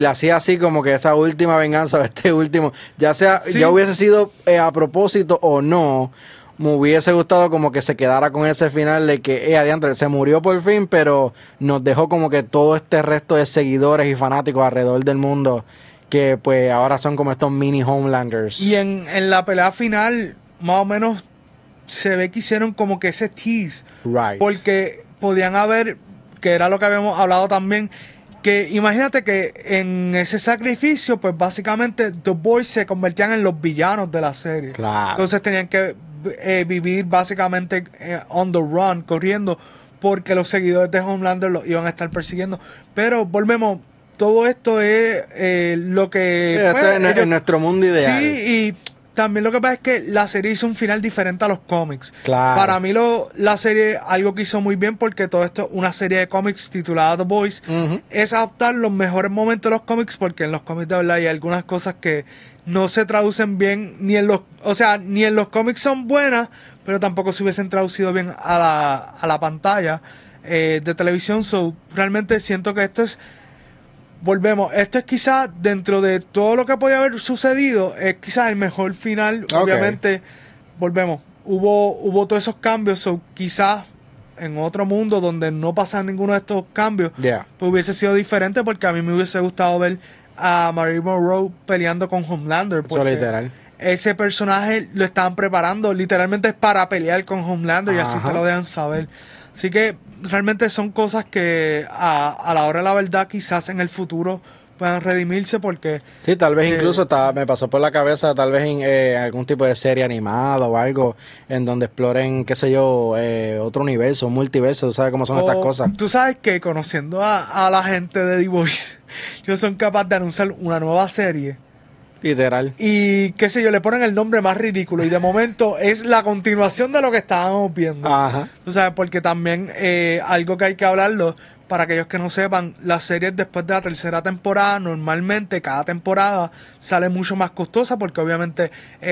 le hacía así como que esa última venganza, este último, ya sea, Sí. ya hubiese sido a propósito o no, me hubiese gustado como que se quedara con ese final de que, adiantre, se murió por fin, pero nos dejó como que todo este resto de seguidores y fanáticos alrededor del mundo, que pues ahora son como estos mini Homelanders. Y en la pelea final, más o menos, se ve que hicieron como que ese tease. Right. Porque podían haber, que era lo que habíamos hablado también, que imagínate que en ese sacrificio, pues básicamente The Boys se convertían en los villanos de la serie. Claro. Entonces tenían que vivir básicamente on the run, corriendo, porque los seguidores de Homelander los iban a estar persiguiendo. Pero volvemos, todo esto es lo que... Sí, pues, esto es en nuestro mundo ideal. Sí, y también lo que pasa es que la serie hizo un final diferente a los cómics. Claro. Para mí la serie, algo que hizo muy bien, porque todo esto, una serie de cómics titulada The Boys, es adaptar los mejores momentos de los cómics, porque en los cómics de verdad hay algunas cosas que no se traducen bien, ni en los cómics son buenas, pero tampoco se hubiesen traducido bien a la pantalla de televisión. So, realmente siento que esto es... Volvemos, esto es quizás dentro de todo lo que podía haber sucedido, es quizás el mejor final. Okay. Obviamente, volvemos, hubo todos esos cambios, o quizás en otro mundo donde no pasan ninguno de estos cambios, pues hubiese sido diferente, porque a mí me hubiese gustado ver a Marie Monroe peleando con Homelander. Eso literal. Ese personaje lo estaban preparando, literalmente es para pelear con Homelander. Ajá. Y así te lo dejan saber. Así que realmente son cosas que a la hora de la verdad quizás en el futuro puedan redimirse, porque... Sí, tal vez incluso me pasó por la cabeza tal vez en algún tipo de serie animada o algo en donde exploren, qué sé yo, otro universo, un multiverso. Tú sabes cómo son estas cosas. Tú sabes que conociendo a la gente de The Voice, ellos son capaces de anunciar una nueva serie. Literal. Y qué sé yo, le ponen el nombre más ridículo y de momento es la continuación de lo que estábamos viendo. Ajá. Tú sabes, porque también algo que hay que hablarlo, para aquellos que no sepan, las series después de la tercera temporada, normalmente cada temporada sale mucho más costosa, porque obviamente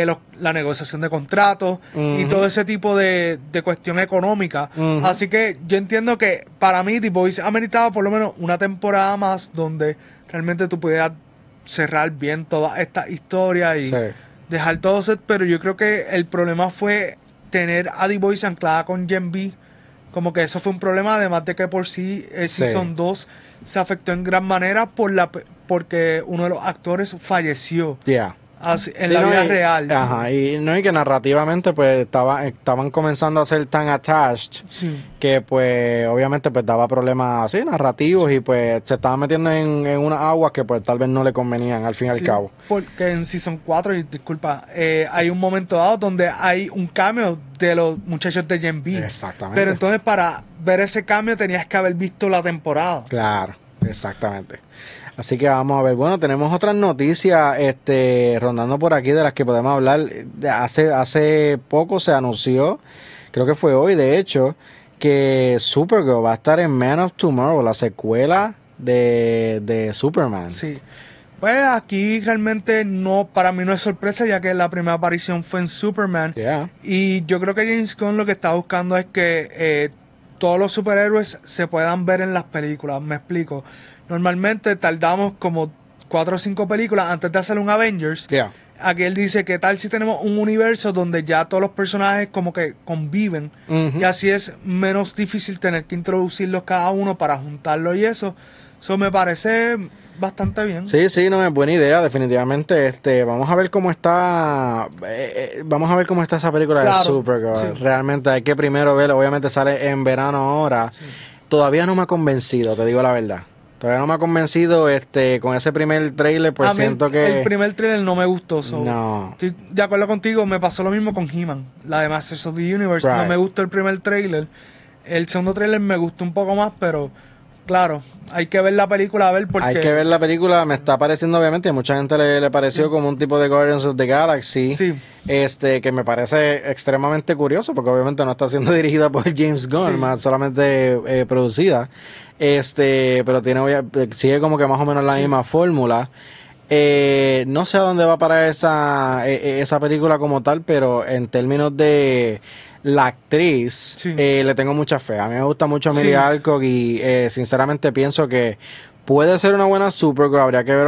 la negociación de contratos y todo ese tipo de cuestión económica. Así que yo entiendo que para mí The Voice ha meritado por lo menos una temporada más donde realmente tú pudieras cerrar bien toda esta historia y dejar todo set, pero yo creo que el problema fue tener a The Voice anclada con Gen V. Como que eso fue un problema, además de que por sí Season 2 se afectó en gran manera porque uno de los actores falleció. En la vida real. Ajá, y que narrativamente pues estaban comenzando a ser tan attached que pues obviamente pues daba problemas así narrativos y pues se estaban metiendo en unas aguas que pues tal vez no le convenían al fin y al cabo. Porque en Season 4, y disculpa, hay un momento dado donde hay un cameo de los muchachos de Gen V. Exactamente. Pero entonces para ver ese cambio tenías que haber visto la temporada. Claro, exactamente. Así que vamos a ver. Bueno, tenemos otras noticias rondando por aquí de las que podemos hablar. Hace poco se anunció, creo que fue hoy de hecho, que Supergirl va a estar en Man of Tomorrow, la secuela de Superman. Sí. Pues aquí realmente para mí no es sorpresa, ya que la primera aparición fue en Superman. Y yo creo que James Gunn lo que está buscando es que todos los superhéroes se puedan ver en las películas. Me explico. Normalmente tardamos como 4 o 5 películas antes de hacer un Avengers. Aquí él dice que tal si tenemos un universo donde ya todos los personajes como que conviven. Y así es menos difícil tener que introducirlos cada uno para juntarlos y eso. Eso me parece bastante bien. Sí, no, es buena idea, definitivamente. Vamos a ver cómo está esa película de Supergirl. Realmente hay que primero verla. Obviamente sale en verano ahora. Todavía no me ha convencido, te digo la verdad. Todavía no me ha convencido con ese primer trailer, pues siento que... El primer trailer no me gustó. No. Estoy de acuerdo contigo, me pasó lo mismo con He-Man, la de Masters of the Universe. No me gustó el primer trailer. El segundo trailer me gustó un poco más, pero claro, hay que ver la película a ver porque... Hay que ver la película, me está pareciendo obviamente, a mucha gente le pareció como un tipo de Guardians of the Galaxy, que me parece extremadamente curioso, porque obviamente no está siendo dirigida por James Gunn, más solamente producida. Pero sigue como que más o menos la misma fórmula. No sé a dónde va a parar esa película como tal, pero en términos de la actriz, le tengo mucha fe. A mí me gusta mucho Emilia Alcock y sinceramente pienso que puede ser una buena Supergirl, habría que ver